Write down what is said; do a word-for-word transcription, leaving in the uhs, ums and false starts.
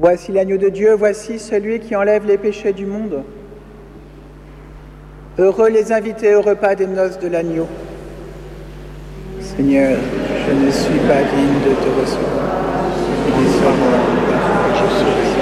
Voici l'agneau de Dieu, voici celui qui enlève les péchés du monde. Heureux les invités au repas des noces de l'agneau. Seigneur, je ne suis pas digne de te recevoir. Mais sois-moi, je suis.